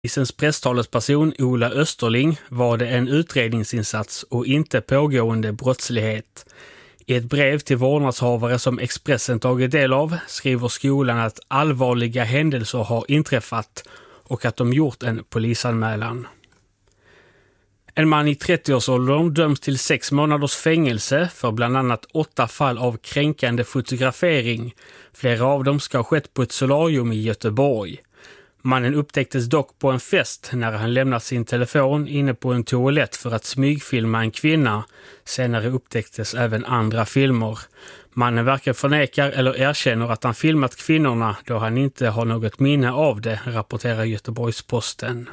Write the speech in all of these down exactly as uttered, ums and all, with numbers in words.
Polisens presstalesperson Ola Österling var det en utredningsinsats och inte pågående brottslighet. I ett brev till vårdnadshavare som Expressen tagit del av skriver skolan att allvarliga händelser har inträffat och att de gjort en polisanmälan. En man i trettioårsåldern döms till sex månaders fängelse för bland annat åtta fall av kränkande fotografering. Flera av dem ska ha skett på ett solarium i Göteborg. Mannen upptäcktes dock på en fest när han lämnat sin telefon inne på en toalett för att smygfilma en kvinna. Senare upptäcktes även andra filmer. Mannen varken förnekar eller erkänner att han filmat kvinnorna då han inte har något minne av det, rapporterar Göteborgs-Posten.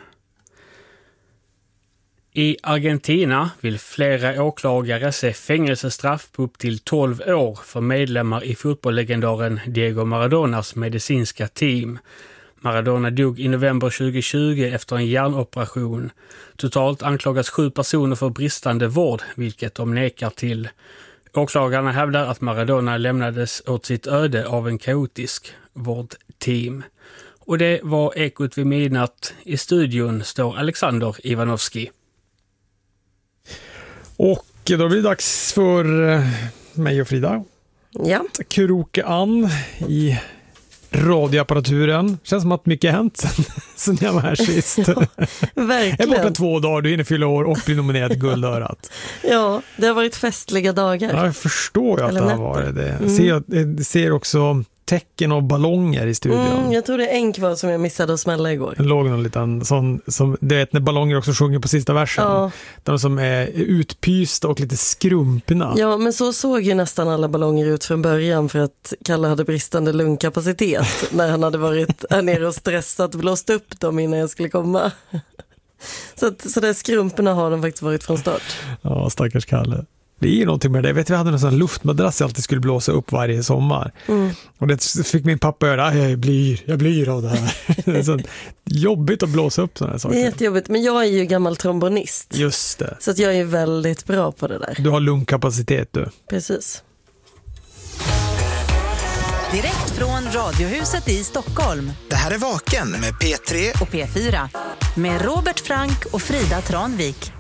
I Argentina vill flera åklagare se fängelsestraff på upp till tolv år för medlemmar i fotbollslegendaren Diego Maradonas medicinska team. Maradona dog i november tjugohundratjugo efter en hjärnoperation. Totalt anklagas sju personer för bristande vård, vilket de nekar till. Åklagarna hävdar att Maradona lämnades åt sitt öde av en kaotisk vårdteam. Och det var Ekot vid midnatt. I studion står Alexander Ivanovski. Och då blir det dags för mig och Frida. Ja. Kroka an i radioapparaturen. Känns som att mycket hänt sen, sen jag var här sist. Ja, verkligen. Jag är borta två dagar, du hinner fylla år och bli nominerad till Guldörat. Ja, det har varit festliga dagar. Ja, jag förstår ju att Eller det har nätter. varit det. Mm. Ser, jag ser också tecken och ballonger i studion. Mm, jag tror det är en kvar som jag missade att smälla igår. Det låg någon liten sån, som, du vet när ballonger också sjunger på sista versen. Ja. De som är utpysta och lite skrumpna. Ja, men så såg ju nästan alla ballonger ut från början för att Kalle hade bristande lungkapacitet när han hade varit här nere och stressat och blåst upp dem innan jag skulle komma. Så, att, så där skrumporna har de faktiskt varit från start. Ja, stackars Kalle. Det är ju någonting med det. Jag vet, vi hade en sån luftmadrass jag alltid skulle blåsa upp varje sommar. Mm. Och det fick min pappa göra. Jag blir, jag blir av det här. Det är så jobbigt att blåsa upp sådana här saker. Det är jättejobbigt, men jag är ju gammal trombonist. Just det. Så att jag är väldigt bra på det där. Du har lungkapacitet du. Precis. Direkt från Radiohuset i Stockholm. Det här är Vaken med P tre och P fyra. Med Robert Frank och Frida Tranvik.